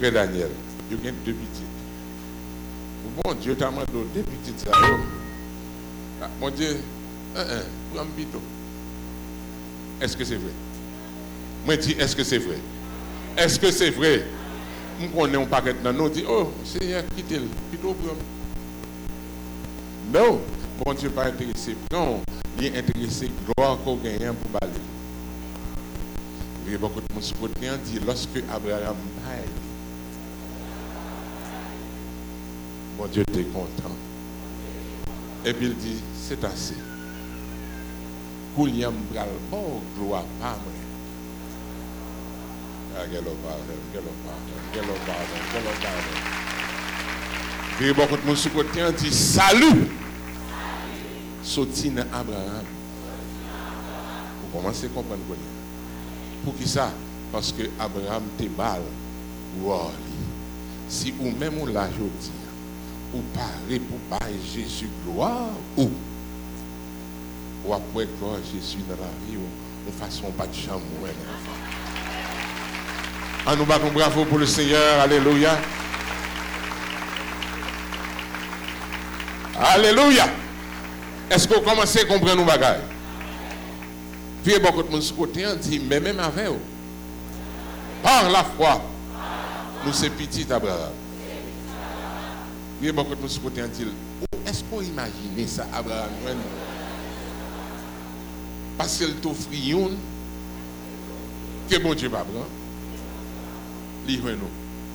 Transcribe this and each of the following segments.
frère Daniel, il y a deux petites. Bon Dieu t'a demandé deux petites ça. Mon Dieu, prends bito. Est-ce que c'est vrai? Moi dis est-ce que c'est vrai? Est-ce que c'est vrai? Nous connaissons un paquet dans nous dit oh Seigneur quittez-le plutôt prendre. Non, bon Dieu pas intéressé. Non, il est intéressé gloire qu'on gagne pour baler. Il y a beaucoup de monde qui dit lorsque Abraham baille, bon Dieu était content. Et puis il dit c'est assez. Kouliam bral bon gloire pas moi. Quel pardon. Il y a beaucoup de monde qui dit salut. Sorti dans Abraham. Vous commencez à comprendre quoi. Pour qui ça? Parce que Abraham te balle. Wow. Si ou même on l'a dit, ou parler pour bailler Jésus gloire, ou après gloire Jésus dans la vie, ou façon pas de chambre. En nous battons bravo pour le Seigneur. Alléluia. Alléluia. Est-ce que vous commencez à comprendre nos bagages? Puis beaucoup de monde sur côté dit, mais même avec vous, par la foi, nous sommes petits Abraham. Puis beaucoup de monde sur côté dit, est-ce qu'on imagine ça, Abraham? Parce qu'il t'offre une, que bon Dieu va prendre, livre nous.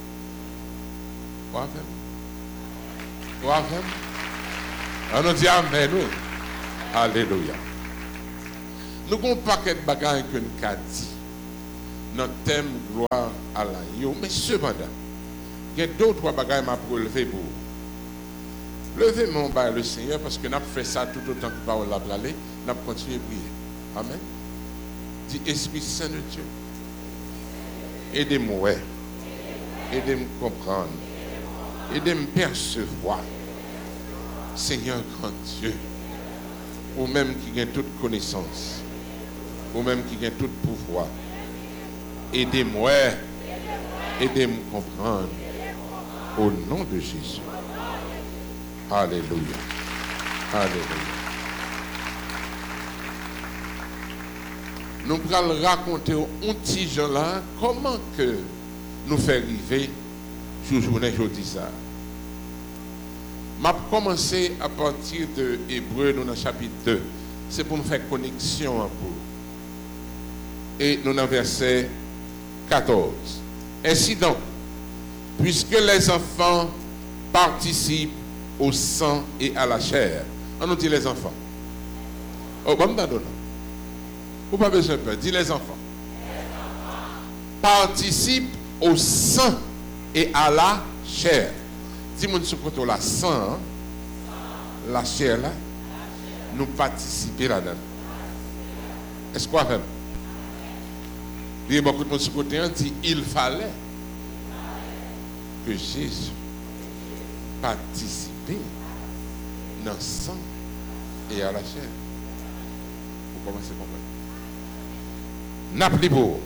Vous avez? On nous dit amen. Alléluia. Nous avons un paquet de bagages que nous avons dit. Notre thème gloire à l'agneau. Mais cependant, il y a d'autres bagages que je relever pour vous. Levez mon bas le Seigneur parce que nous avons fait ça tout autant que parole l'a parlé. Nous avons continué à prier. Amen. Dis Esprit Saint de Dieu. Aidez-moi. Aidez-moi à comprendre. Aidez-moi à percevoir. Seigneur grand Dieu, ou même qui gagne toute connaissance, ou même qui gagne tout pouvoir, aidez-moi à comprendre au nom de Jésus. Alléluia. Alléluia. Nous allons raconter aux petits gens là comment que nous faisons arriver sur journée jeudi ça. Je vais commencer à partir de Hébreu, nous dans le chapitre 2. C'est pour me faire connexion un peu. Et nous dans le verset 14. Ainsi donc, puisque les enfants participent au sang et à la chair. On nous dit les enfants. Oh, bon, d'accord. Vous n'avez pas besoin de peur. Dis les enfants. Participent au sang et à la chair. Dis-moi ce côté la sang, la chair là, nous participer là-dedans. Est-ce qu'on fait? Il y a beaucoup de monde sur côté dit il fallait que Jésus participe dans le sang et à la chair. Vous commencez à comprendre. N'appelez-vous.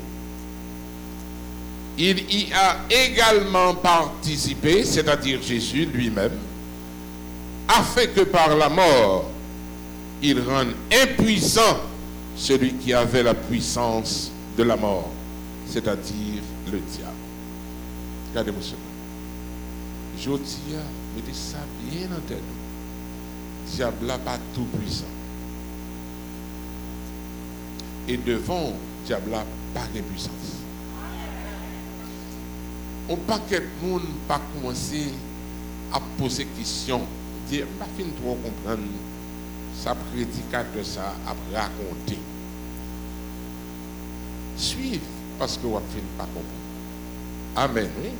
Il y a également participé, c'est-à-dire Jésus lui-même, afin que par la mort, il rende impuissant celui qui avait la puissance de la mort, c'est-à-dire le diable. Regardez-moi cela. Je dis, mettez ça bien en tête. Le diable n'a pas tout puissant. Et devant, le diable n'a pas de puissance. On paquet de monde pas commencer à poser des questions, dire pas fin trop comprendre ça prédicateur ça à raconter. Suivez parce que vous ne finissez pas comprendre. Amen. Oui?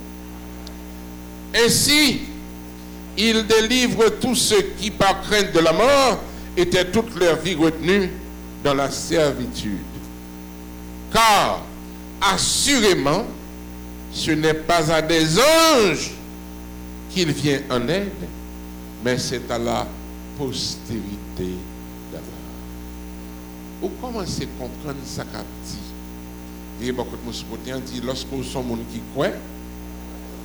Ainsi, il délivre tous ceux qui par crainte de la mort étaient toute leur vie retenus dans la servitude. Car assurément ce n'est pas à des anges qu'il vient en aide, mais c'est à la postérité d'Abraham. Vous commencez à comprendre ça qu'a dit. Il y a beaucoup de monde qui dit, lorsqu'on sont monde qui croit,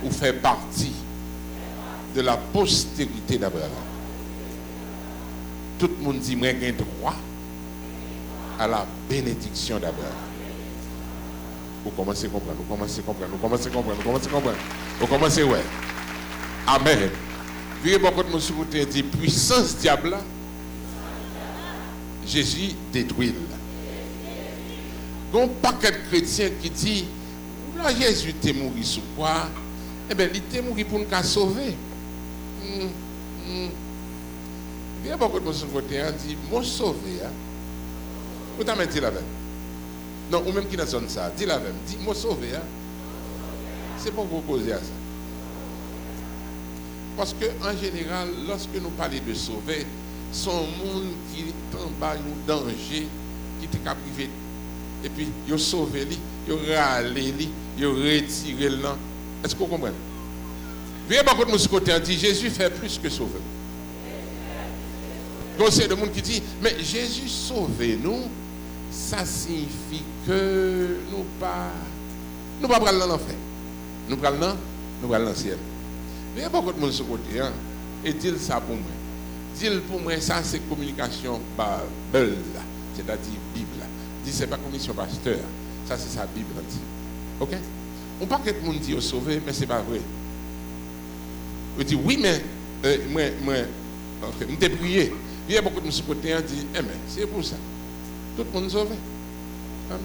ou fait partie de la postérité d'Abraham. Tout le monde dit, moi, j'ai droit à la bénédiction d'Abraham. Vous commencez à comprendre, vous commencez à comprendre, vous commencez à comprendre, vous commencez à comprendre. Vous commencez, ouais. Amen. Vous beaucoup de monde dit, puissance diable, Jésus détruit. Il y a un paquet de chrétiens qui dit, là, Jésus est mort sur quoi? Eh bien, il est mort pour nous sauver. Il y a beaucoup de monde qui dit, moi sauvé. Vous t'en mettez la même. Non, ou même qui n'a pas ça, dis la même. Dis, moi sauvé. C'est pour vous causer à ça. Parce qu'en général, lorsque nous parlons de sauver, c'est un monde qui est en bas de danger, qui est privé. Et puis, ils sauvé, ils râlé, ils retiré le nom. Est-ce que vous comprenez? Vous voyez beaucoup de monde côté dit Jésus fait plus que sauver. Donc, c'est le monde qui dit, mais Jésus sauver nous, ça signifie que nous ne pas prendre l'enfer. Nous prenons dans le ciel. Il y a beaucoup de monde sur le côté, et dit ça pour moi. Dit pour moi, ça c'est communication Bible, c'est-à-dire Bible. Dit c'est pas commission pasteur, ça c'est sa Bible. Ok? On pas que tout le monde dit sauvé, mais c'est pas vrai. On dit oui, mais moi, je t'ai prié. Il y a beaucoup de monde sur le côté qui dit, mais c'est pour ça. Tout le monde sauvé. Amen.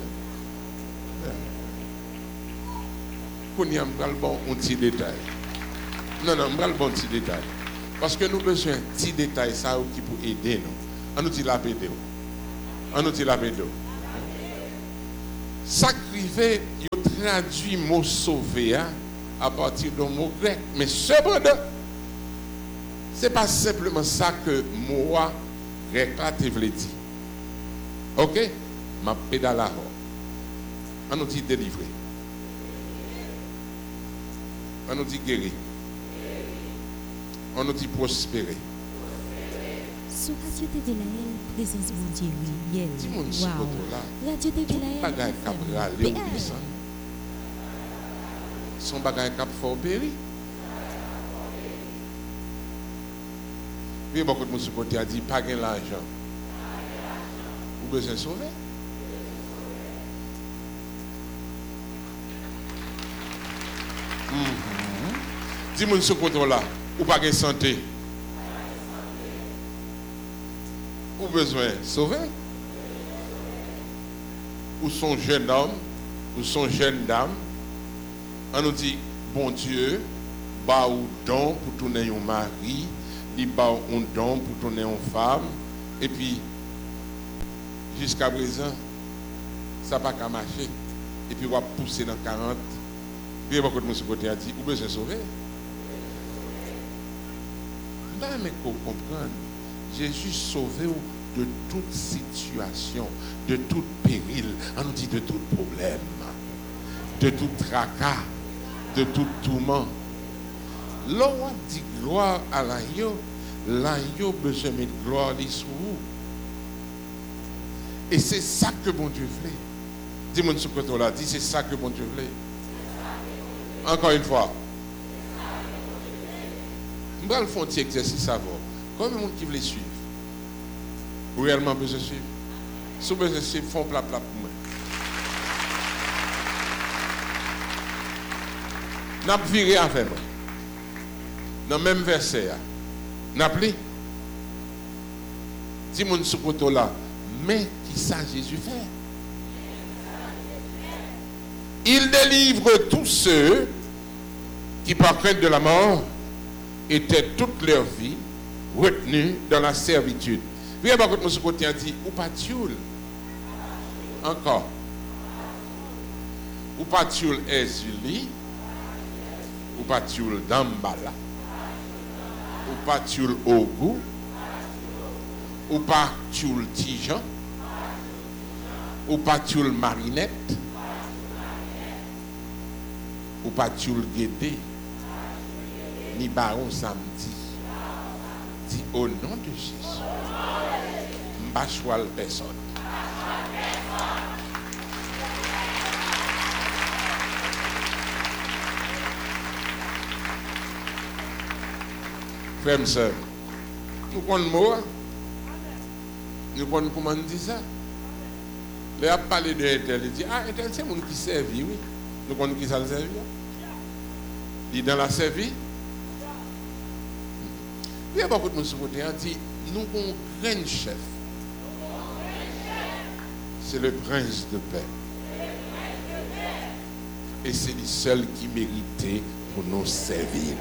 Qu'on y a un bon petit détail. Non, je vais le bon petit détail. Parce que nous avons besoin de petits détails qui peut aider nous. On nous dit la vidéo. On nous dit la vidéo. Sacrifier, il traduit le mot sauver à partir d'un mot grec. Mais cependant, ce n'est pas simplement ça que moi, grec, te voulait dire. Ok? Ma pédale. On nous dit délivrer. On nous dit guérir. On nous dit prospérer. Sur Radio TV Laël, présence mon Dieu, oui. Dis-moi ce là. Radio TV Laël. Bagay cap râler ou descendre. Son bagay cap fort péri. Oui, beaucoup de monde sur côté a dit pas gain l'argent. Vous besoin de sauver. Dis-moi ce côté là, ou pas de santé. Ou besoin de sauver. Ou son jeune homme, ou son jeune dame. On nous dit, bon Dieu, bah ou don pour tourner un mari, il bah un don pour tourner une femme. Et puis, jusqu'à présent, ça n'a pas qu'à marcher. Et puis, on va pousser dans 40. Puis, beaucoup de monde sur côté a dit, ou besoin de sauver. Mais qu'on comprenne, Jésus sauvé de toute situation, de tout péril, on nous dit de tout problème, de tout tracas, de tout tourment. L'on dit gloire à l'agneau besoin de gloire sur vous. Et c'est ça que bon Dieu voulait. Dis-moi ce que tu as dit, c'est ça que bon Dieu voulait. Encore une fois. Je vais faire un petit exercice à voir. Combien de monde qui veut suivre? Vous réellement besoin de suivre? Si vous avez besoin de suivre, font plat pour moi. N'a pas viré avec moi. Dans le même verset, n'a pas lu? Dis-moi ce côté là. Mais qui ça Jésus fait? Il délivre tous ceux qui, par crainte de la mort, étaient toute leur vie retenus dans la servitude. Vous voyez, quand ce côté a dit, ou pas tioul. Encore. Ou pas tioul Ezuli. Ou pas tioul Dambala. Ou pas tioul Ogou. Ou pas tioul Tijan. Ou pas tioul Marinette. Ou pas tioul Guédé. Ni baron samedi. Dit au nom de Jésus. Mbachoual personne. frères et sœurs. Nous connaissons le mot. Nous connaissons comment on dit ça. Il a parlé de Intel, il dit, ah, Intel, c'est le monde qui servit, oui. Nous connaissons qui ça le servit. Il est dans la servie. Il y a beaucoup de monde sur le côté, il dit, nous avons un grand chef. C'est le prince de paix. Et c'est lui seul qui méritait pour nous servir.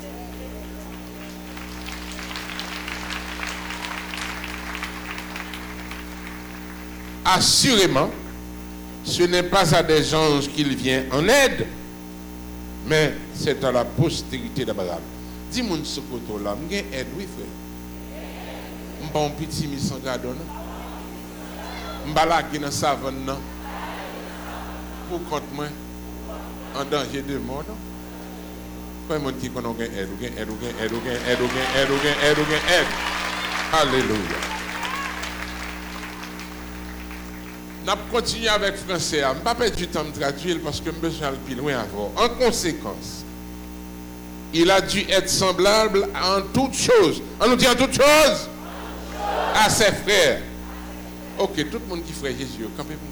Assurément, ce n'est pas à des anges qu'il vient en aide, mais c'est à la postérité d'Abraham. Dis-moi ce côté-là, je vais aide, oui, frère. Je vais un petit mis sans gardon. Je vais aller dans la savane pour contre moi en danger de mort. Pas monde qui connaît aide, aide. Alléluia. Je vais continuer avec le français. Je ne vais pas perdre du temps de traduire parce que je me suis plus loin avant. En conséquence, il a dû être semblable en toutes choses. On nous dit en toutes choses à ses frères. Ok, tout le monde qui frère Jésus, campez-vous.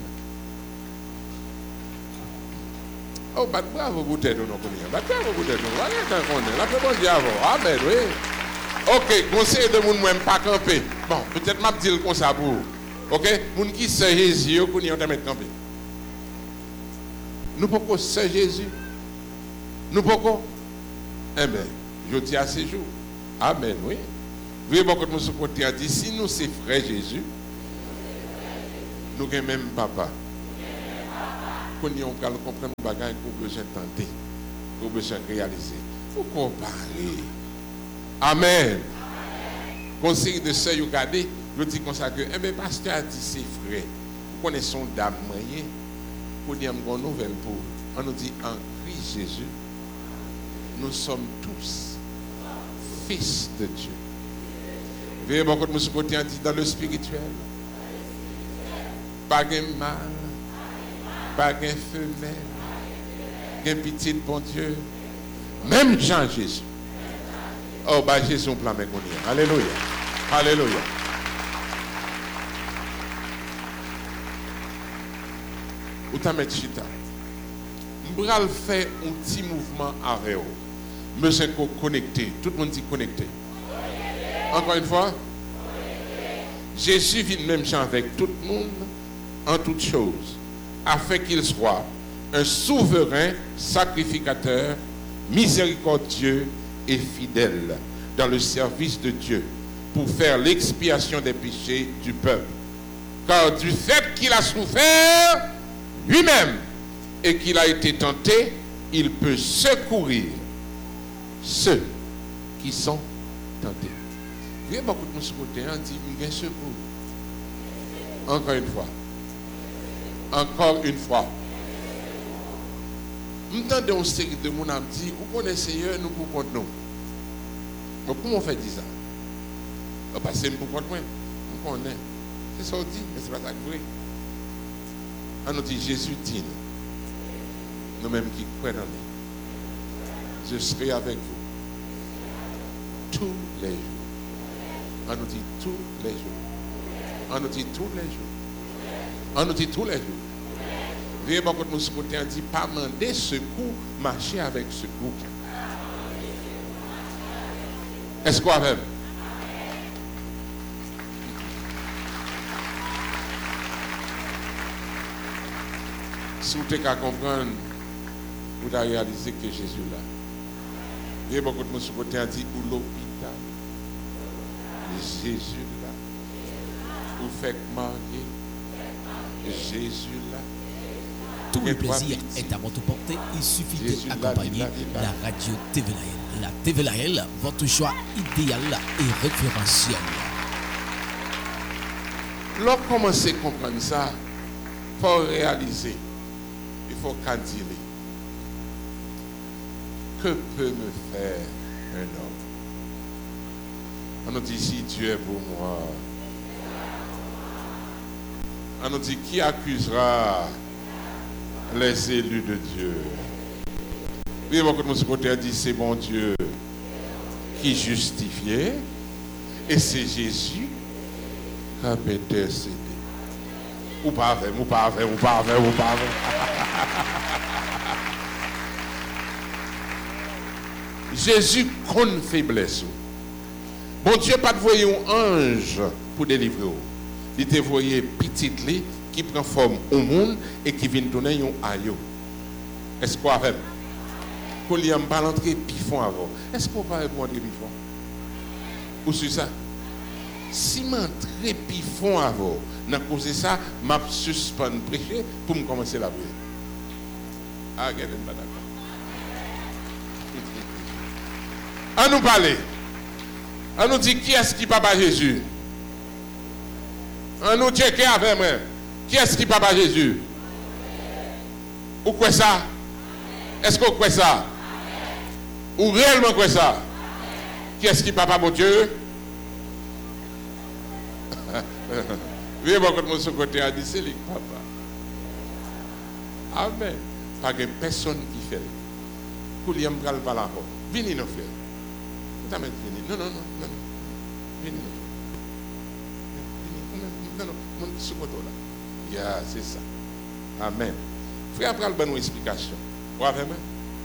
Oh, bravo, vous êtes non, bravo, vous êtes non. La bon Dieu avant. Amen, oui. Ok, conseil de monde même pas camper. Bon, peut-être m'a dit comme ça pour vous. Ok, moun qui c'est Jésus, qu'on y a mettre camper. Nous pouvons c'est Jésus. Nous pouvons. Eh bien, je dis à ces jours. Amen, oui. Vous voyez beaucoup de monde sur le côté a dit, si nous c'est frère Jésus, nous avons même papa. Qu'on y a comprendre nos bagages qu'on besoin de tenter, qu'on besoin de réaliser. Faut comparer. Amen. Conseil de sœur, vous regardez, je dis comme ça que, eh bien, pasteur a dit c'est frère. Vous connaissez son dame moyen, pour dire une nouvelle pour vous. On nous dit en Christ Jésus, nous sommes tous fils de Dieu. Vous voyez, beaucoup de mon côté dit dans le spirituel, pas de mal, pas de femelle, pas de petit bon Dieu, même Jean Jésus. Oh, bah Jésus, on plan mais qu'on y est. Alléluia. Alléluia. Où t'as mis chita? M'bral fait un petit mouvement avec vous. Monsieur connecté. Tout le monde dit connecté. Encore une fois. Jésus vit même champ avec tout le monde en toutes choses, afin qu'il soit un souverain sacrificateur, miséricordieux et fidèle dans le service de Dieu pour faire l'expiation des péchés du peuple. Car du fait qu'il a souffert lui-même et qu'il a été tenté, il peut secourir ceux qui sont tentés. Vous voyez beaucoup de monde sur le côté, on dit, il y a secours. Encore une fois. Encore une fois. M'entendez une série de monde qui dit, vous connaissez Seigneur, nous pouvons nous. Mais comment on fait dire ça? Parce que nous pouvons nous. Nous connaissons. C'est ça qu'on dit, mais ce n'est pas ça que vrai. On nous dit, Jésus dit, nous-mêmes qui croyons en lui, je serai avec vous tous les jours. On nous dit tous les jours. On nous dit tous les jours. On nous dit tous les jours. Vous voyez, beaucoup de mon côté, on dit pas demander secours, marcher avec secours. Est-ce qu'on a même? Si vous avez comprendre, vous avez réalisé que Jésus est là. Vous voyez, beaucoup de mon côté, on dit ou l'hôpital. Jésus là. Vous faites marier. Jésus là. Tout le plaisir est à votre portée. Il suffit d'accompagner la radio TV Laël. La TV Laël, votre choix idéal et référentiel. Lorsqu'on commence à comprendre ça, il faut réaliser, il faut candider. Que peut me faire un homme? On nous dit si Dieu est pour moi. On nous dit qui accusera les élus de Dieu? Oui, beaucoup de mon côté a dit c'est bon Dieu qui justifiait, et c'est Jésus qui a intercédé. Ou pas avec, ou pas avec, ou pas avec, ou pas avec. Jésus connaît faiblesse. Bon Dieu pas de voyer un ange pour délivrer. Il te voyé petit qui prend forme au monde et qui vient donner un aïe. Est-ce qu'on a fait? Qu'on y a pas l'entrée pifon avant. Est-ce qu'on va répondre pifon? Ou sur ça? Si m'entrée pifon avant, n'a causé ça, m'a suspendre prêcher pour me commencer la prière. Ah, regardez, pas d'accord. À nous parler. À nous dire qui est-ce qui papa Jésus? À nous checker avec moi. Qui est-ce qui papa Jésus? Ou quoi ça? Est-ce qu'on croit ça? Ou réellement quoi ça? Qui est-ce qui papa mon Dieu? Oui, bon, quand mon côté a dit c'est lui, papa. Amen. Pas de personne qui fait. Kouliam pral pas là. Venez nous faire. Non, non, non, non. Venez. Non, non, mon sous-côté là. Yeah, c'est ça. Amen. Frère, après le bonne explication. Vous avez même?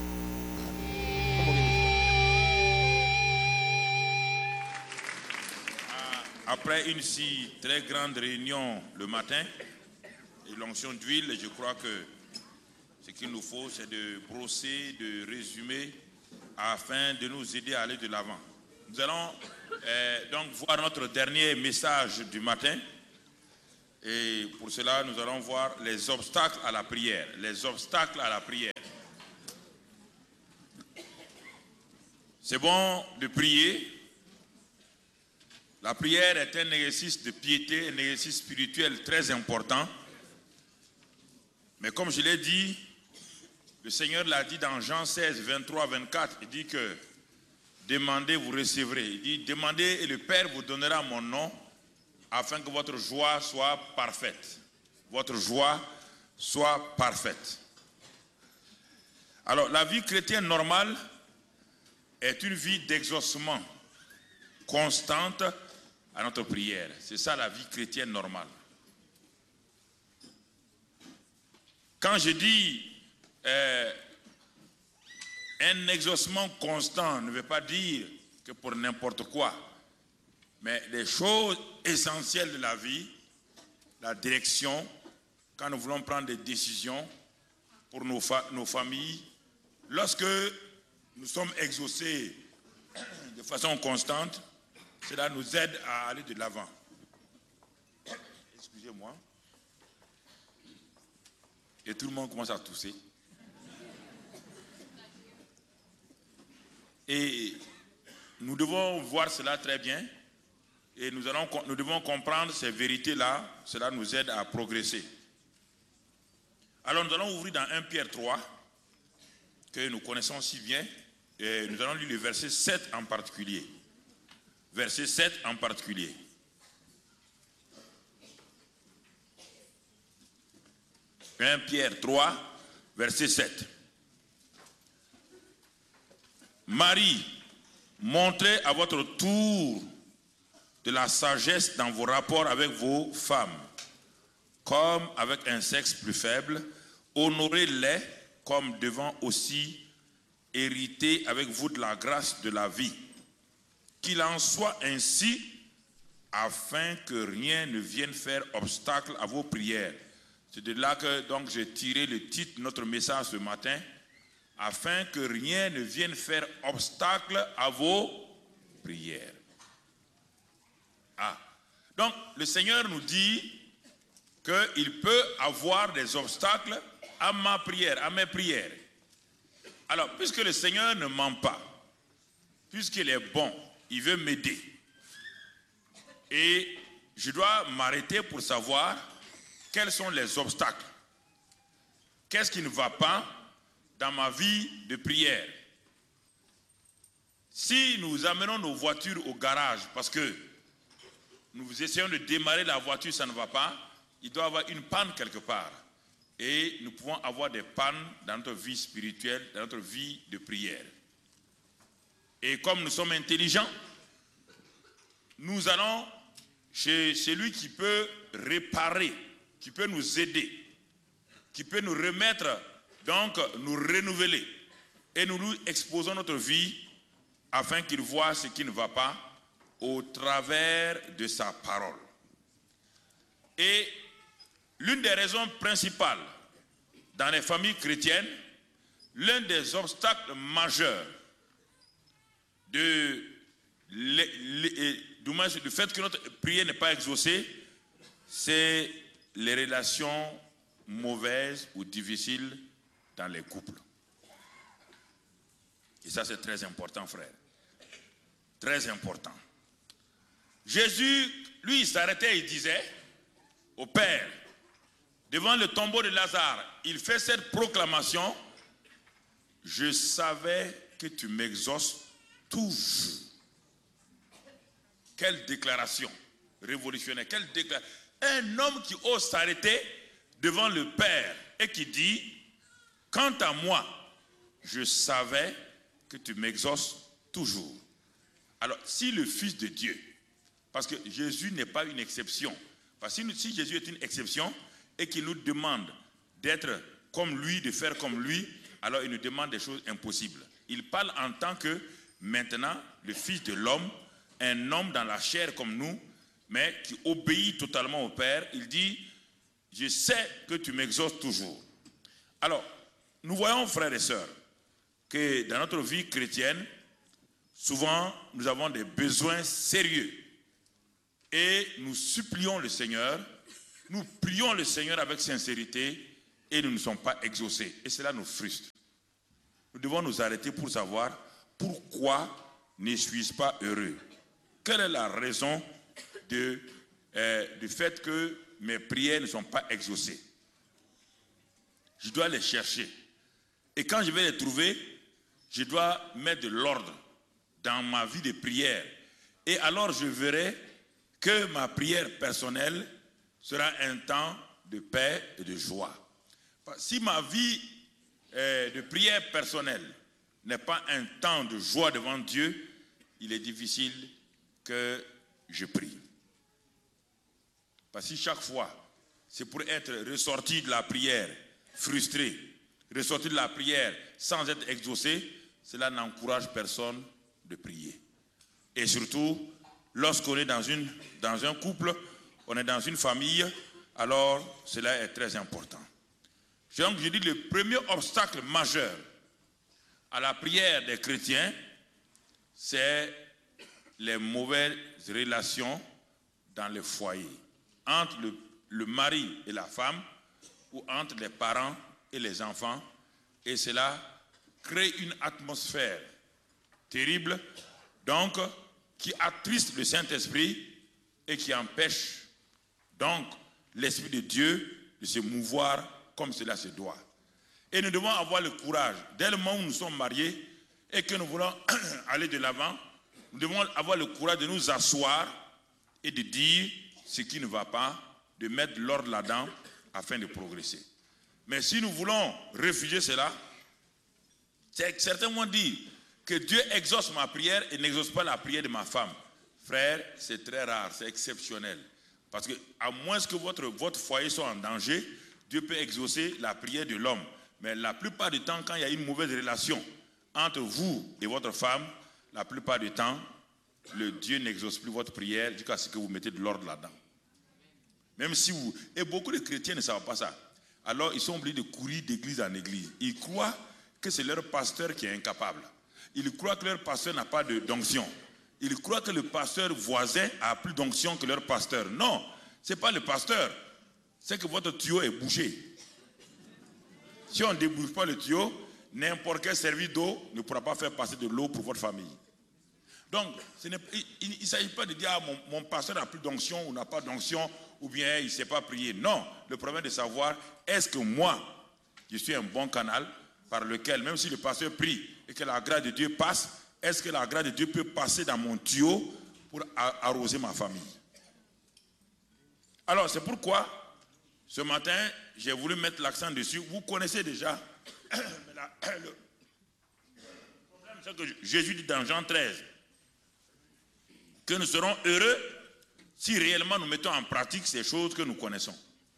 Après une si très grande réunion le matin et l'onction d'huile, je crois que ce qu'il nous faut, c'est de brosser, de résumer afin de nous aider à aller de l'avant. Nous allons donc voir notre dernier message du matin. Et pour cela, nous allons voir les obstacles à la prière. Les obstacles à la prière. C'est bon de prier. La prière est un exercice de piété, un exercice spirituel très important. Mais comme je l'ai dit, le Seigneur l'a dit dans Jean 16, 23, 24. Il dit que demandez, vous recevrez. Il dit demandez et le Père vous donnera mon nom afin que votre joie soit parfaite. Votre joie soit parfaite. Alors, la vie chrétienne normale est une vie d'exaucement constante à notre prière. C'est ça la vie chrétienne normale. Quand je dis un exaucement constant, ne veut pas dire que pour n'importe quoi, mais les choses essentielles de la vie, la direction, quand nous voulons prendre des décisions pour nos familles, lorsque nous sommes exaucés de façon constante, cela nous aide à aller de l'avant. Excusez-moi. Et tout le monde commence à tousser. Et nous devons voir cela très bien. Et nous devons comprendre ces vérités-là. Cela nous aide à progresser. Alors nous allons ouvrir dans 1 Pierre 3, que nous connaissons si bien. Et nous allons lire le verset 7 en particulier. Verset 7 en particulier. « 1 Pierre 3, verset 7. Marie, montrez à votre tour de la sagesse dans vos rapports avec vos femmes, comme avec un sexe plus faible. Honorez-les comme devant aussi hériter avec vous de la grâce de la vie. Qu'il en soit ainsi, afin que rien ne vienne faire obstacle à vos prières. » C'est de là que donc j'ai tiré le titre de notre message ce matin. Afin que rien ne vienne faire obstacle à vos prières. Donc le Seigneur nous dit qu'il peut avoir des obstacles à ma prière, à mes prières. Alors, puisque le Seigneur ne ment pas, puisqu'il est bon, il veut m'aider. Et je dois m'arrêter pour savoir quels sont les obstacles. Qu'est-ce qui ne va pas dans ma vie de prière? Si nous amenons nos voitures au garage parce que nous essayons de démarrer la voiture, ça ne va pas, il doit y avoir une panne quelque part. Et nous pouvons avoir des pannes dans notre vie spirituelle, dans notre vie de prière. Et comme nous sommes intelligents, nous allons chez celui qui peut réparer, qui peut nous aider, qui peut nous remettre, donc nous renouveler. Et nous lui exposons notre vie afin qu'il voie ce qui ne va pas au travers de sa parole. Et l'une des raisons principales dans les familles chrétiennes, l'un des obstacles majeurs du fait que notre prière n'est pas exaucée, c'est les relations mauvaises ou difficiles dans les couples. Et ça, c'est très important, frère. Très important. Jésus, lui, il s'arrêtait et il disait au Père, devant le tombeau de Lazare, il fait cette proclamation: je savais que tu m'exauces toujours. Quelle déclaration révolutionnaire. Un homme qui ose s'arrêter devant le Père et qui dit, quant à moi, je savais que tu m'exauces toujours. Alors, si le Fils de Dieu, parce que Jésus n'est pas une exception, parce que si Jésus est une exception et qu'il nous demande d'être comme lui, de faire comme lui, alors il nous demande des choses impossibles. Il parle en tant que, maintenant, le Fils de l'homme, un homme dans la chair comme nous, mais qui obéit totalement au Père. Il dit, je sais que tu m'exauces toujours. Alors, nous voyons, frères et sœurs, que dans notre vie chrétienne, souvent, nous avons des besoins sérieux. Et nous supplions le Seigneur, nous prions le Seigneur avec sincérité, et nous ne sommes pas exaucés. Et cela nous frustre. Nous devons nous arrêter pour savoir pourquoi ne suis-je pas heureux. Quelle est la raison du fait que mes prières ne sont pas exaucées? Je dois les chercher. Et quand je vais les trouver, je dois mettre de l'ordre dans ma vie de prière. Et alors je verrai que ma prière personnelle sera un temps de paix et de joie. Si ma vie de prière personnelle n'est pas un temps de joie devant Dieu, il est difficile que je prie. Parce que chaque fois, c'est pour être ressorti de la prière frustré, ressorti de la prière sans être exaucé, cela n'encourage personne de prier. Et surtout, lorsqu'on est dans un couple, on est dans une famille, alors cela est très important. Donc je dis le premier obstacle majeur à la prière des chrétiens, c'est les mauvaises relations dans le foyer, entre le mari et la femme, ou entre les parents et les enfants, et cela crée une atmosphère terrible, donc qui attriste le Saint-Esprit et qui empêche donc l'Esprit de Dieu de se mouvoir comme cela se doit. Et nous devons avoir le courage, dès le moment où nous sommes mariés et que nous voulons aller de l'avant, nous devons avoir le courage de nous asseoir et de dire ce qui ne va pas, de mettre l'ordre là-dedans afin de progresser. Mais si nous voulons refuser cela, certains vont dire que Dieu exauce ma prière et n'exauce pas la prière de ma femme. Frère, c'est très rare, c'est exceptionnel. Parce que à moins que votre foyer soit en danger, Dieu peut exaucer la prière de l'homme. Mais la plupart du temps, quand il y a une mauvaise relation entre vous et votre femme, la plupart du temps, le Dieu n'exauce plus votre prière jusqu'à ce que vous mettez de l'ordre là-dedans. Même si vous... Et beaucoup de chrétiens ne savent pas ça. Alors, ils sont obligés de courir d'église en église. Ils croient que c'est leur pasteur qui est incapable. Ils croient que leur pasteur n'a pas d'onction. Ils croient que le pasteur voisin a plus d'onction que leur pasteur. Non, ce n'est pas le pasteur. C'est que votre tuyau est bouché. Si on ne débouche pas le tuyau, n'importe quel service d'eau ne pourra pas faire passer de l'eau pour votre famille. Donc, il ne s'agit pas de dire mon pasteur n'a plus d'onction ou n'a pas d'onction ou bien il ne sait pas prier. Non, le problème est de savoir est-ce que moi, je suis un bon canal par lequel, même si le pasteur prie et que la grâce de Dieu passe, est-ce que la grâce de Dieu peut passer dans mon tuyau pour arroser ma famille? Alors, c'est pourquoi, ce matin, j'ai voulu mettre l'accent dessus. Vous connaissez déjà le problème ce que Jésus dit dans Jean 13, que nous serons heureux si réellement nous mettons en pratique ces choses que nous connaissons.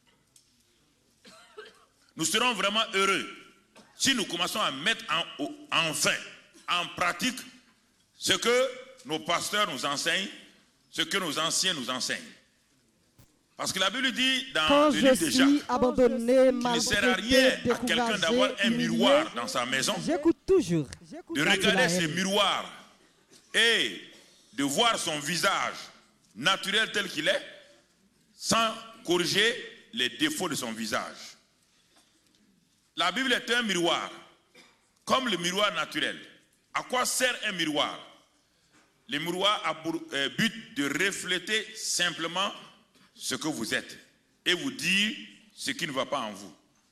Nous serons vraiment heureux si nous commençons à mettre enfin en pratique ce que nos pasteurs nous enseignent, ce que nos anciens nous enseignent. Parce que la Bible dit dans le livre de Jacques qu'il ne sert à rien à quelqu'un d'avoir un miroir dans sa maison, de regarder ce miroir et de voir son visage naturel tel qu'il est, sans corriger les défauts de son visage. La Bible est un miroir, comme le miroir naturel. À quoi sert un miroir? Le miroir a pour but de refléter simplement ce que vous êtes et vous dire ce qui ne va pas en vous.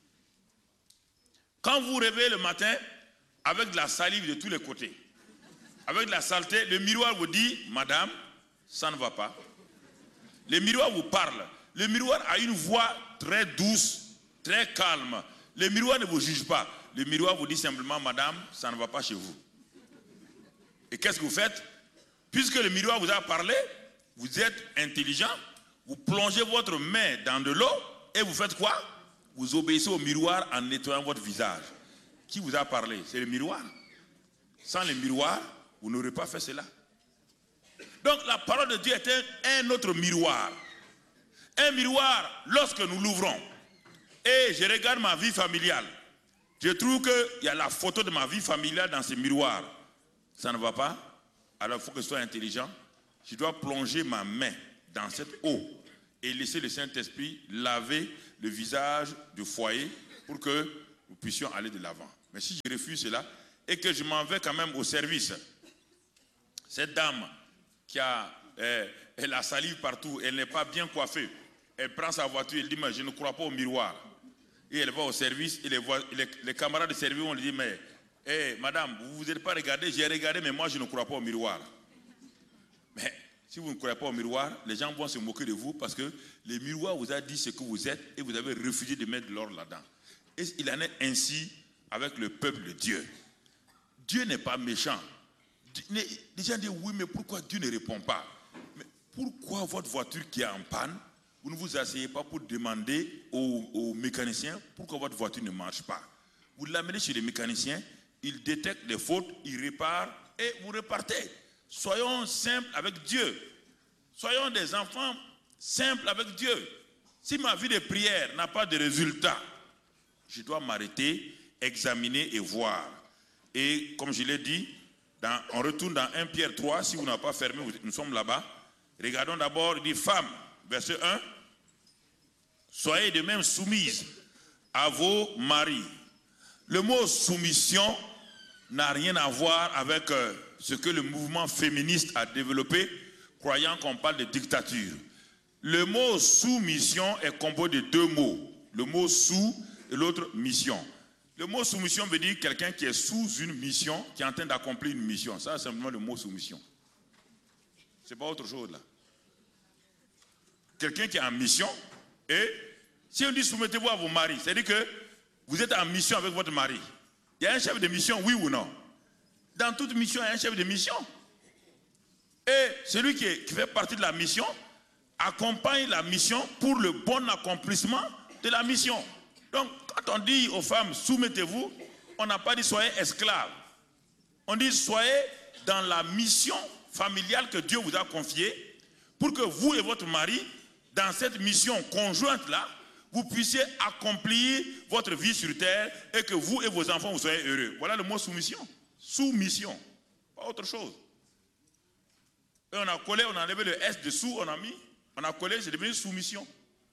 Quand vous réveillez le matin avec de la salive de tous les côtés, avec de la saleté, le miroir vous dit, madame, ça ne va pas. Le miroir vous parle. Le miroir a une voix très douce, très calme. Le miroir ne vous juge pas. Le miroir vous dit simplement, madame, ça ne va pas chez vous. Et qu'est-ce que vous faites? Puisque le miroir vous a parlé, vous êtes intelligent, vous plongez votre main dans de l'eau et vous faites quoi? Vous obéissez au miroir en nettoyant votre visage. Qui vous a parlé? C'est le miroir. Sans le miroir, vous n'aurez pas fait cela. Donc la parole de Dieu est un autre miroir. Un miroir, lorsque nous l'ouvrons, et je regarde ma vie familiale, je trouve qu'il y a la photo de ma vie familiale dans ce miroir. Ça ne va pas? Alors il faut que je sois intelligent. Je dois plonger ma main dans cette eau et laisser le Saint-Esprit laver le visage du foyer pour que nous puissions aller de l'avant. Mais si je refuse cela et que je m'en vais quand même au service, cette dame qui a elle a salive partout, elle n'est pas bien coiffée, elle prend sa voiture, elle dit mais je ne crois pas au miroir. Et elle va au service et les camarades de service vont lui dire mais madame, vous ne vous êtes pas regardé, j'ai regardé mais moi je ne crois pas au miroir. Mais si vous ne croyez pas au miroir, les gens vont se moquer de vous parce que le miroir vous a dit ce que vous êtes et vous avez refusé de mettre de l'or là-dedans. Et il en est ainsi avec le peuple de Dieu. Dieu n'est pas méchant. Les gens disent oui, mais pourquoi Dieu ne répond pas? Mais pourquoi votre voiture qui est en panne, vous ne vous asseyez pas pour demander au mécanicien pourquoi votre voiture ne marche pas? Vous l'amenez chez les mécaniciens, ils détectent les fautes, ils réparent et vous repartez. Soyons simples avec Dieu. Soyons des enfants simples avec Dieu. Si ma vie de prière n'a pas de résultat, je dois m'arrêter, examiner et voir. Et comme je l'ai dit, on retourne dans 1 Pierre 3, si vous n'avez pas fermé, nous sommes là-bas. Regardons d'abord, il dit femmes, verset 1. Soyez de même soumises à vos maris. Le mot soumission n'a rien à voir avec ce que le mouvement féministe a développé, croyant qu'on parle de dictature. Le mot soumission est composé de deux mots. Le mot sous et l'autre mission. Le mot soumission veut dire quelqu'un qui est sous une mission, qui est en train d'accomplir une mission. Ça, c'est simplement le mot soumission. Ce n'est pas autre chose là. Quelqu'un qui est en mission, et si on dit soumettez-vous à vos maris, c'est-à-dire que vous êtes en mission avec votre mari. Il y a un chef de mission, oui ou non? Dans toute mission, il y a un chef de mission. Et celui qui fait partie de la mission accompagne la mission pour le bon accomplissement de la mission. Donc, quand on dit aux femmes, soumettez-vous, on n'a pas dit soyez esclaves. On dit soyez dans la mission familiale que Dieu vous a confiée pour que vous et votre mari, dans cette mission conjointe-là, vous puissiez accomplir votre vie sur terre et que vous et vos enfants vous soyez heureux. Voilà le mot soumission. Soumission. Pas autre chose. Et on a collé, on a enlevé le S dessous, on a collé, c'est devenu soumission.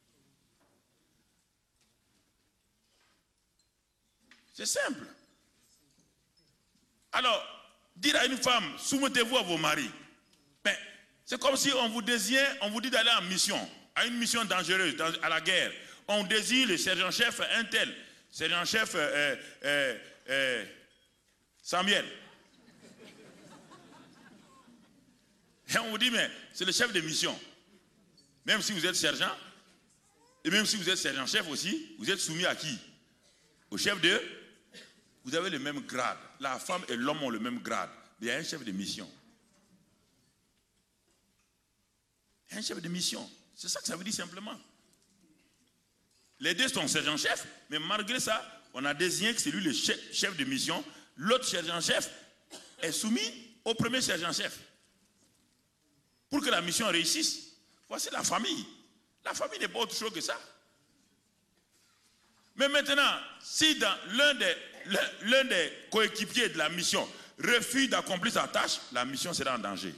C'est simple. Alors, dire à une femme, soumettez-vous à vos maris. Mais c'est comme si on vous désignait, on vous dit d'aller en mission, à une mission dangereuse, à la guerre. On désire le sergent-chef un tel, sergent-chef Samuel. Et on vous dit, mais c'est le chef de mission. Même si vous êtes sergent, et même si vous êtes sergent-chef aussi, vous êtes soumis à qui? Au chef de vous avez le même grade. La femme et l'homme ont le même grade. Il y a un chef de mission. Un chef de mission. C'est ça que ça veut dire simplement. Les deux sont sergents-chefs, mais malgré ça, on a désigné que c'est lui le chef de mission. L'autre sergent-chef est soumis au premier sergent-chef. Pour que la mission réussisse, voici la famille. La famille n'est pas autre chose que ça. Mais maintenant, si l'un des coéquipiers de la mission refuse d'accomplir sa tâche, la mission sera en danger.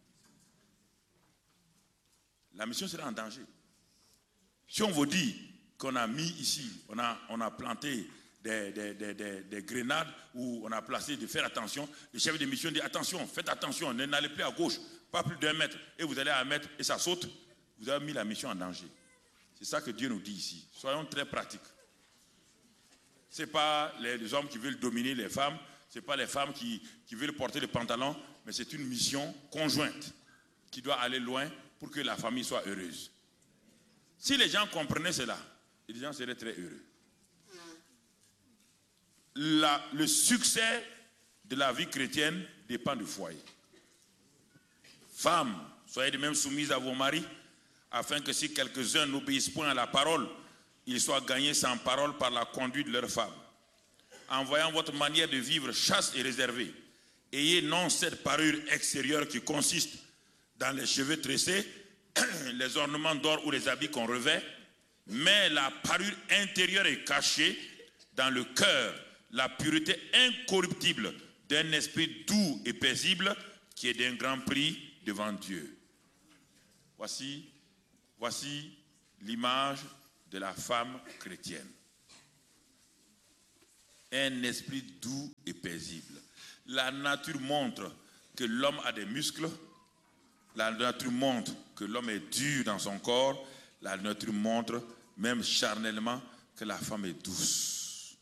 La mission sera en danger. Si on vous dit qu'on a mis ici, on a planté des grenades où on a placé de faire attention, le chef de mission dit attention, faites attention, n'allez plus à gauche, pas plus d'1 mètre, et vous allez à 1 mètre et ça saute, vous avez mis la mission en danger. C'est ça que Dieu nous dit ici. Soyons très pratiques. Ce n'est pas les hommes qui veulent dominer les femmes, ce n'est pas les femmes qui veulent porter le pantalon, mais c'est une mission conjointe qui doit aller loin pour que la famille soit heureuse. Si les gens comprenaient cela, les gens seraient très heureux. Le succès de la vie chrétienne dépend du foyer. Femmes, soyez de même soumises à vos maris, afin que si quelques-uns n'obéissent point à la parole, ils soient gagnés sans parole par la conduite de leurs femmes. En voyant votre manière de vivre chaste et réservée, ayez non cette parure extérieure qui consiste dans les cheveux tressés, les ornements d'or ou les habits qu'on revêt, mais la parure intérieure est cachée dans le cœur, la pureté incorruptible d'un esprit doux et paisible qui est d'un grand prix devant Dieu. Voici l'image de la femme chrétienne. Un esprit doux et paisible. La nature montre que l'homme a des muscles. La nature montre que l'homme est dur dans son corps. La nature montre, même charnellement, que la femme est douce.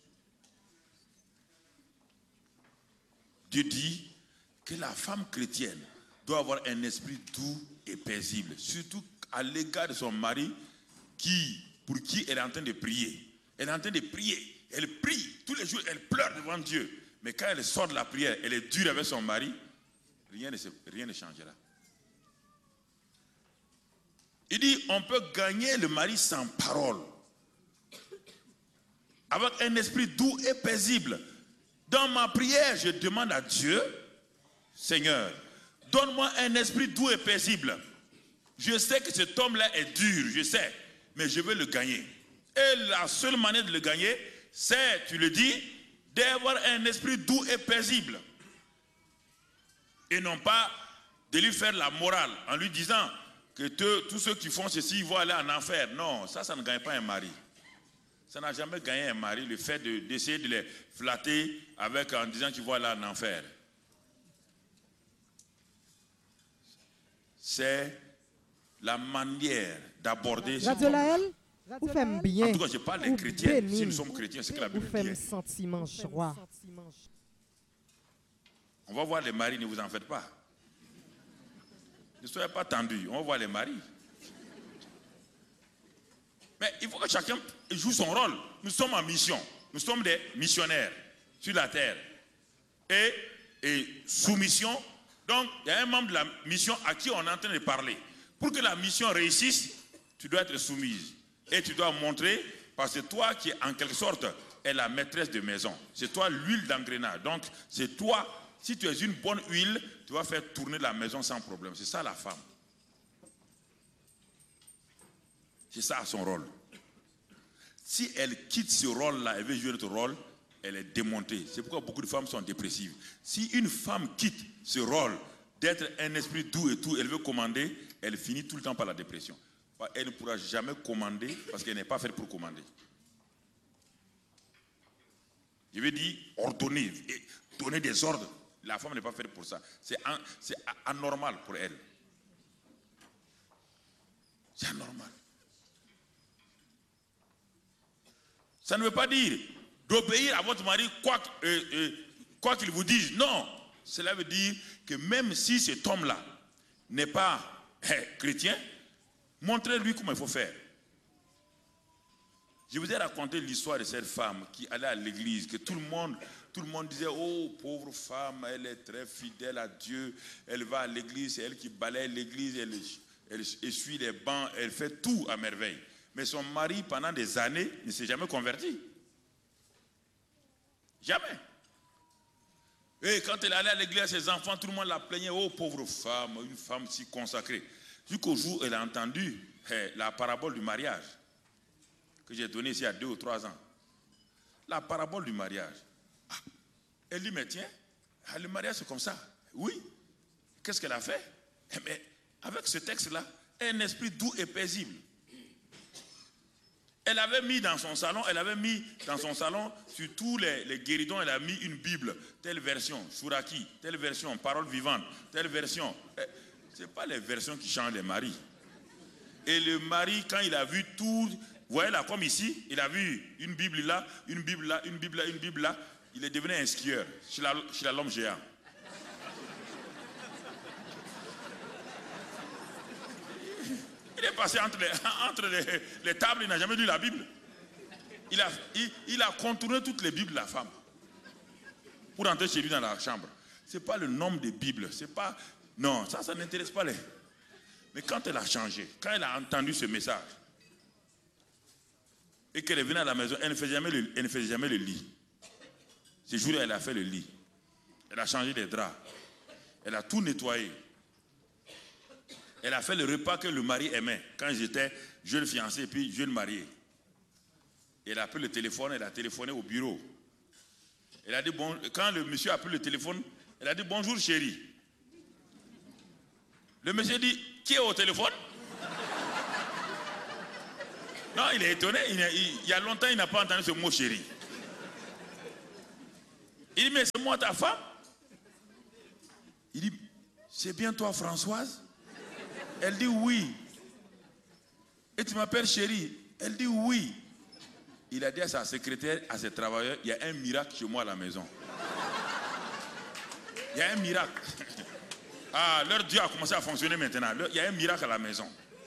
Dieu dit que la femme chrétienne doit avoir un esprit doux et paisible, surtout à l'égard de son mari pour qui elle est en train de prier. Elle est en train de prier. Elle prie. Tous les jours, elle pleure devant Dieu. Mais quand elle sort de la prière, elle est dure avec son mari, rien ne changera. Il dit, on peut gagner le mari sans parole. Avec un esprit doux et paisible. Dans ma prière, je demande à Dieu, Seigneur, donne-moi un esprit doux et paisible. Je sais que cet homme-là est dur, je sais, mais je veux le gagner. Et la seule manière de le gagner, c'est, tu le dis, d'avoir un esprit doux et paisible. Et non pas de lui faire la morale en lui disant que tous ceux qui font ceci vont aller en enfer. Non, ça ne gagne pas un mari. Ça n'a jamais gagné un mari, le fait d'essayer de les flatter en disant qu'ils vont aller en enfer. C'est la manière d'aborder ce problème. Ou femme bien. En tout cas, je parle des chrétiens. Si nous sommes chrétiens, c'est que la Bible dit. Sentiment joie. On va voir les maris, ne vous en faites pas. Ne soyez pas tendus, on va voir les maris. Mais il faut que chacun joue son rôle. Nous sommes en mission. Nous sommes des missionnaires sur la terre. Et sous mission. Donc, il y a un membre de la mission à qui on est en train de parler. Pour que la mission réussisse, tu dois être soumise. Et tu dois montrer, parce que toi qui en quelque sorte est la maîtresse de maison. C'est toi l'huile d'engrenage. Donc, c'est toi, si tu es une bonne huile, tu vas faire tourner la maison sans problème. C'est ça la femme. C'est ça son rôle. Si elle quitte ce rôle-là, elle veut jouer notre rôle, elle est démontée. C'est pourquoi beaucoup de femmes sont dépressives. Si une femme quitte ce rôle d'être un esprit doux et tout, elle veut commander, elle finit tout le temps par la dépression. Elle ne pourra jamais commander parce qu'elle n'est pas faite pour commander. Je veux dire ordonner, donner des ordres. La femme n'est pas faite pour ça. C'est anormal pour elle. C'est anormal. Ça ne veut pas dire d'obéir à votre mari quoi qu'il vous dise. Non. Cela veut dire que même si cet homme-là n'est pas chrétien, montrez-lui comment il faut faire. Je vous ai raconté l'histoire de cette femme qui allait à l'église, que tout le monde Tout le monde disait, oh, pauvre femme, elle est très fidèle à Dieu. Elle va à l'église, c'est elle qui balaye l'église, elle essuie les bancs, elle fait tout à merveille. Mais son mari, pendant des années, ne s'est jamais converti. Jamais. Et quand elle allait à l'église, ses enfants, tout le monde la plaignait. Oh, pauvre femme, une femme si consacrée. Jusqu'au jour où elle a entendu la parabole du mariage, que j'ai donnée ici il y a 2 ou 3 ans. La parabole du mariage. Ah, elle dit, mais tiens, le mariage c'est comme ça. Oui. Qu'est-ce qu'elle a fait? Mais avec ce texte-là, un esprit doux et paisible. Elle avait mis dans son salon, sur tous les guéridons, elle a mis une Bible, telle version, Souraki, telle version, parole vivante, telle version. Ce n'est pas les versions qui changent les maris. Et le mari, quand il a vu tout, vous voyez là, comme ici, il a vu une Bible là, une Bible là, une Bible là, une Bible là, il est devenu un skieur chez l'homme géant. Il est passé entre les tables, il n'a jamais lu la Bible. Il a contourné toutes les Bibles de la femme pour entrer chez lui dans la chambre. Ce n'est pas le nombre de Bibles, c'est pas... Non, ça n'intéresse pas les... Mais quand elle a changé, quand elle a entendu ce message, et qu'elle est venue à la maison, elle ne faisait jamais le lit. Ce jour-là, elle a fait le lit. Elle a changé les draps. Elle a tout nettoyé. Elle a fait le repas que le mari aimait. Quand j'étais jeune fiancé et puis jeune marié. Elle a pris le téléphone, elle a téléphoné au bureau. Elle a dit bon, quand le monsieur a pris le téléphone, elle a dit bonjour chérie. Le monsieur dit qui est au téléphone? Non, il est étonné. Il y a longtemps, il n'a pas entendu ce mot chérie. Il dit mais c'est moi ta femme? Il dit c'est bien toi Françoise? Elle dit oui. Et tu m'appelles chérie? Elle dit oui. Il a dit à sa secrétaire, à ses travailleurs, il y a un miracle chez moi à la maison. Il y a un miracle. Ah, leur Dieu a commencé à fonctionner maintenant. Il y a un miracle à la maison.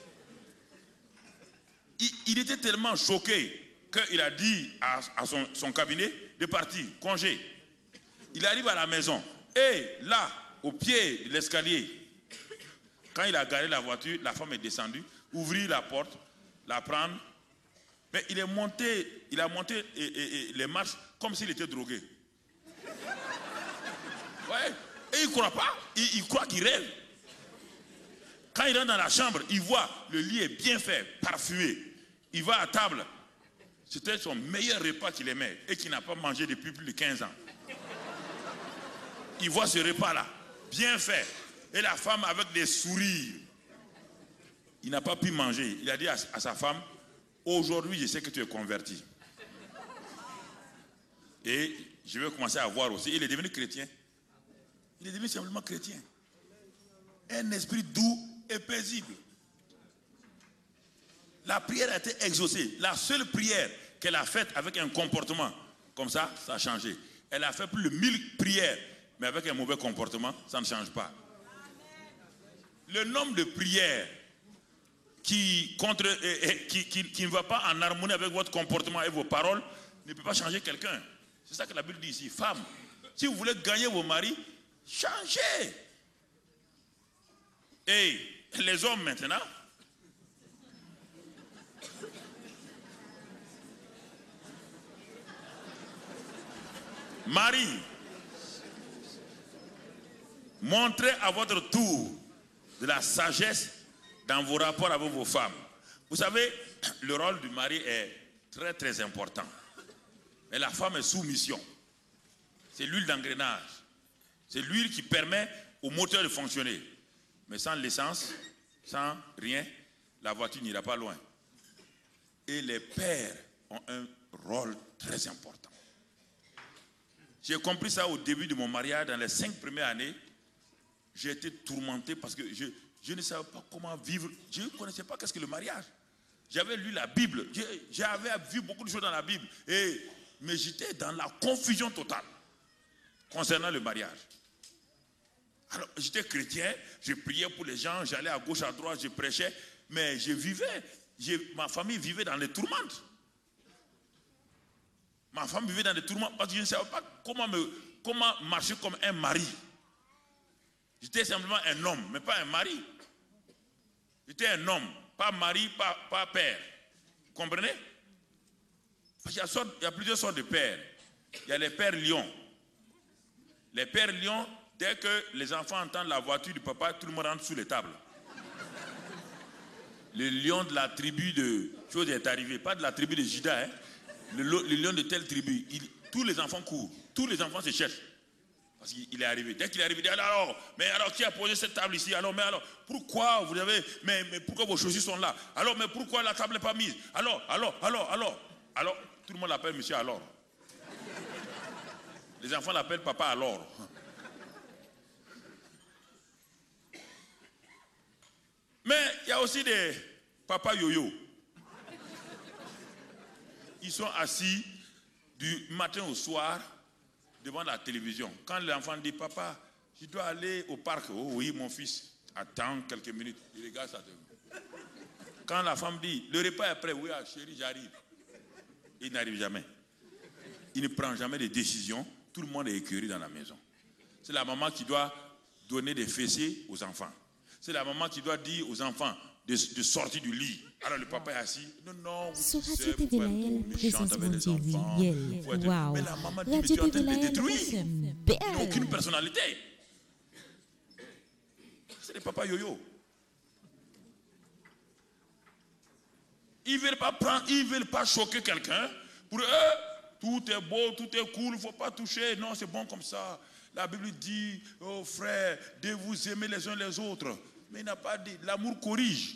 Il était tellement choqué qu'il a dit à son cabinet de partir, congé. Il arrive à la maison. Et là, au pied de l'escalier, quand il a garé la voiture, la femme est descendue, ouvrit la porte, la prendre. Mais il a monté les marches comme s'il était drogué. Ouais. Et il ne croit pas, il croit qu'il rêve. Quand il rentre dans la chambre, il voit le lit est bien fait, parfumé. Il va à table. C'était son meilleur repas qu'il aimait et qu'il n'a pas mangé depuis plus de 15 ans. Il voit ce repas-là, bien fait. Et la femme avec des sourires. Il n'a pas pu manger. Il a dit à sa femme, aujourd'hui je sais que tu es converti. Et je vais commencer à voir aussi. Il est devenu chrétien. Il est devenu simplement chrétien. Un esprit doux et paisible. La prière a été exaucée. La seule prière qu'elle a faite avec un comportement comme ça a changé. Elle a fait plus de 1000 prières, mais avec un mauvais comportement, ça ne change pas. Le nombre de prières qui ne va pas en harmonie avec votre comportement et vos paroles ne peut pas changer quelqu'un. C'est ça que la Bible dit ici. Femmes, si vous voulez gagner vos maris, changez. Et les hommes maintenant, Marie, montrez à votre tour de la sagesse dans vos rapports avec vos femmes. Vous savez, le rôle du mari est très très important. Mais la femme est sous mission. C'est l'huile d'engrenage. C'est l'huile qui permet au moteur de fonctionner. Mais sans l'essence, sans rien, la voiture n'ira pas loin. Et les pères ont un rôle très important. J'ai compris ça au début de mon mariage. Dans les 5 premières années, j'ai été tourmenté parce que je ne savais pas comment vivre. Je ne connaissais pas qu'est-ce que le mariage. J'avais lu la Bible. J'avais vu beaucoup de choses dans la Bible. Mais j'étais dans la confusion totale concernant le mariage. Alors, j'étais chrétien, je priais pour les gens, j'allais à gauche, à droite, je prêchais, mais ma famille vivait dans les tourmentes. Ma femme vivait dans des tourments parce que je ne savais pas comment marcher comme un mari. J'étais simplement un homme, mais pas un mari. J'étais un homme, pas mari, pas père. Vous comprenez? Parce qu'il y a plusieurs sortes de pères. Il y a les pères lions. Les pères lions, dès que les enfants entendent la voiture du papa, tout le monde rentre sous les tables. Le lion de la tribu de chose est arrivé, pas de la tribu de Juda, hein. Le lion de telle tribu, tous les enfants courent, tous les enfants se cherchent. Parce qu'il est arrivé. Dès qu'il est arrivé, il dit alors, qui a posé cette table ici? Alors, pourquoi vous avez, mais pourquoi vos chaussures sont là? Alors, mais pourquoi la table n'est pas mise? Alors, tout le monde l'appelle monsieur alors. Les enfants l'appellent papa alors. Mais il y a aussi des papas yo-yo. Ils sont assis du matin au soir devant la télévision. Quand l'enfant dit papa, je dois aller au parc. Oh oui, mon fils, attends quelques minutes. Il regarde ça. Quand la femme dit le repas est prêt, oui, chérie, j'arrive. Il n'arrive jamais. Il ne prend jamais de décision. Tout le monde est écœuré dans la maison. C'est la maman qui doit donner des fessiers aux enfants. C'est la maman qui doit dire aux enfants de sortir du lit. Alors le papa est assis. Non, Sur Radio TVLAL, présence mondiale, wow. Mais la maman dit, mais Radio tu es en train de TVLAL, détruire. FM, Il n'a aucune personnalité. C'est des papas yo-yo. Ils ne veulent pas choquer quelqu'un. Pour eux, tout est beau, tout est cool, il ne faut pas toucher. Non, c'est bon comme ça. La Bible dit, oh frère, de vous aimer les uns les autres. Mais il n'a pas dit, l'amour corrige.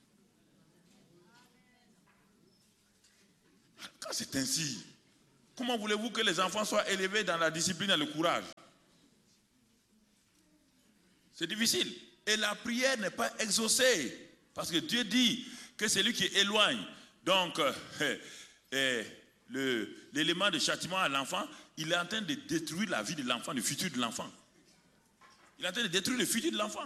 Quand c'est ainsi, comment voulez-vous que les enfants soient élevés dans la discipline et le courage? C'est difficile. Et la prière n'est pas exaucée. Parce que Dieu dit que c'est lui qui éloigne. Donc, l'élément de châtiment à l'enfant, il est en train de détruire la vie de l'enfant, le futur de l'enfant. Il est en train de détruire le futur de l'enfant.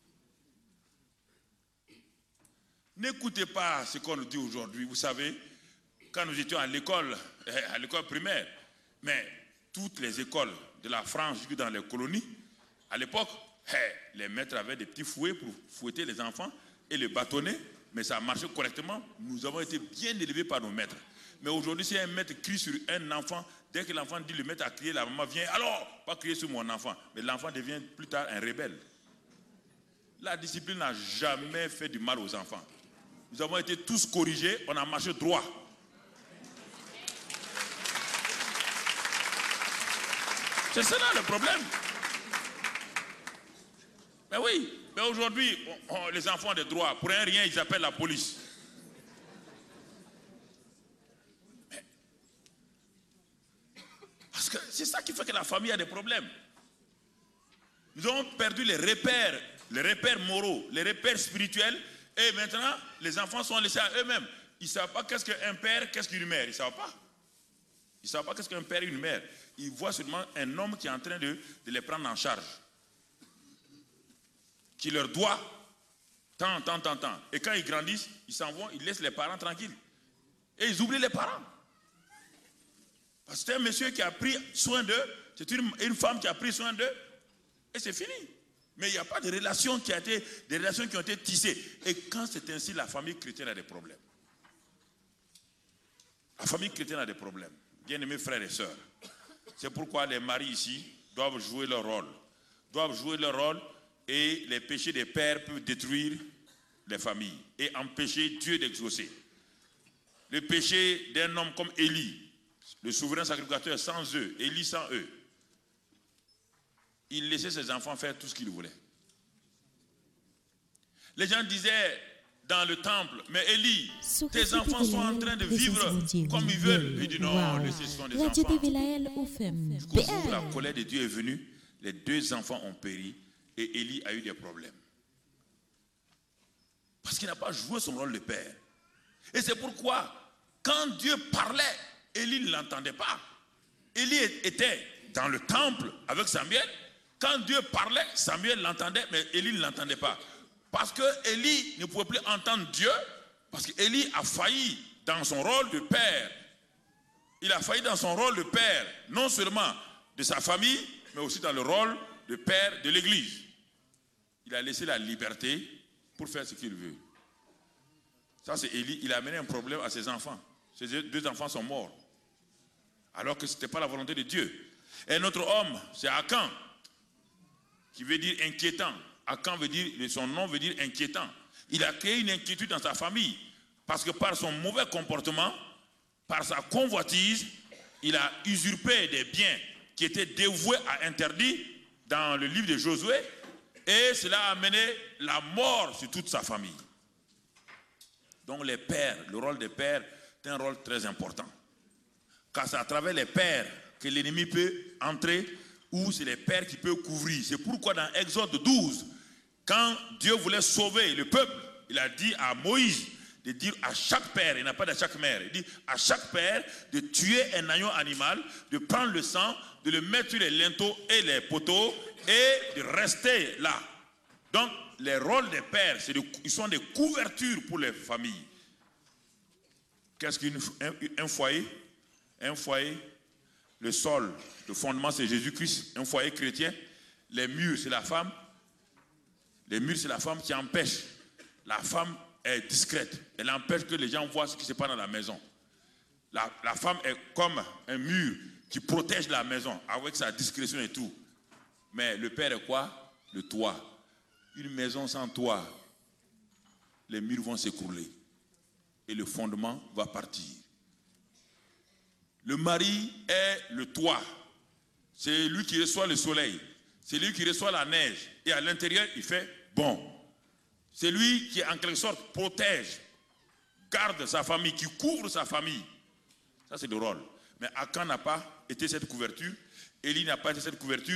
N'écoutez pas ce qu'on nous dit aujourd'hui. Vous savez, quand nous étions à l'école primaire, mais toutes les écoles de la France, jusque dans les colonies, à l'époque, les maîtres avaient des petits fouets pour fouetter les enfants et les bâtonner, mais ça marchait correctement. Nous avons été bien élevés par nos maîtres. Mais aujourd'hui, si un maître crie sur un enfant, dès que l'enfant dit le maître a crié, la maman vient, alors, pas crier sur mon enfant. Mais l'enfant devient plus tard un rebelle. La discipline n'a jamais fait du mal aux enfants. Nous avons été tous corrigés, on a marché droit. C'est ça le problème. Mais oui, mais aujourd'hui, les enfants ont des droits. Pour un rien, ils appellent la police. Parce que c'est ça qui fait que la famille a des problèmes. Nous avons perdu les repères moraux, les repères spirituels. Et maintenant, les enfants sont laissés à eux-mêmes. Ils ne savent pas qu'est-ce qu'un père, qu'est-ce qu'une mère. Ils ne savent pas. Ils ne savent pas qu'est-ce qu'un père et une mère. Ils voient seulement un homme qui est en train de les prendre en charge. Qui leur doit tant. Et quand ils grandissent, ils s'en vont, ils laissent les parents tranquilles. Et ils oublient les parents. Parce que c'est un monsieur qui a pris soin d'eux, c'est une femme qui a pris soin d'eux, et c'est fini. Mais il n'y a pas de relations qui ont été tissées. Et quand c'est ainsi, la famille chrétienne a des problèmes. La famille chrétienne a des problèmes. Bien-aimés frères et sœurs, c'est pourquoi les maris ici doivent jouer leur rôle. Et les péchés des pères peuvent détruire les familles et empêcher Dieu d'exaucer. Le péché d'un homme comme Élie, le souverain sacrificateur sans eux, Élie sans eux, il laissait ses enfants faire tout ce qu'ils voulaient. Les gens disaient dans le temple, mais Élie, tes enfants sont en train de vivre comme ils veulent. Il dit non, laissez ce sont des enfants. Jusqu'au jour où la colère de Dieu est venue, les deux enfants ont péri et Élie a eu des problèmes. Parce qu'il n'a pas joué son rôle de père. Et c'est pourquoi, quand Dieu parlait, Élie ne l'entendait pas. Élie était dans le temple avec Samuel. Quand Dieu parlait, Samuel l'entendait, mais Élie ne l'entendait pas. Parce que Élie ne pouvait plus entendre Dieu, parce qu'Élie a failli dans son rôle de père. il a failli dans son rôle de père, non seulement de sa famille, mais aussi dans le rôle de père de l'Église. Il a laissé la liberté pour faire ce qu'il veut. Ça, c'est Élie. Il a amené un problème à ses enfants. Ses 2 enfants sont morts. Alors que ce n'était pas la volonté de Dieu. Et un autre homme, c'est Akan, qui veut dire inquiétant. Akan veut dire, son nom veut dire inquiétant. Il a créé une inquiétude dans sa famille. Parce que par son mauvais comportement, par sa convoitise, il a usurpé des biens qui étaient dévoués à interdit dans le livre de Josué. Et cela a amené la mort sur toute sa famille. Donc les pères, le rôle des pères est un rôle très important. Car c'est à travers les pères que l'ennemi peut entrer, ou c'est les pères qui peuvent couvrir. C'est pourquoi dans Exode 12, quand Dieu voulait sauver le peuple, il a dit à Moïse de dire à chaque père, il n'a pas de chaque mère, il dit à chaque père de tuer un agneau animal, de prendre le sang, de le mettre sur les linteaux et les poteaux et de rester là. Donc les rôles des pères, ils sont des couvertures pour les familles. Qu'est-ce qu'un foyer? Un foyer, le sol, le fondement c'est Jésus-Christ. Un foyer chrétien, les murs c'est la femme. Les murs c'est la femme qui empêche. La femme est discrète. Elle empêche que les gens voient ce qui se passe dans la maison. La femme est comme un mur qui protège la maison avec sa discrétion et tout. Mais le père est quoi? Le toit. Une maison sans toit, les murs vont s'écrouler et le fondement va partir. Le mari est le toit. C'est lui qui reçoit le soleil. C'est lui qui reçoit la neige. Et à l'intérieur, il fait bon. C'est lui qui, en quelque sorte, protège, garde sa famille, qui couvre sa famille. Ça, c'est le rôle. Mais Akan n'a pas été cette couverture. Élie n'a pas été cette couverture.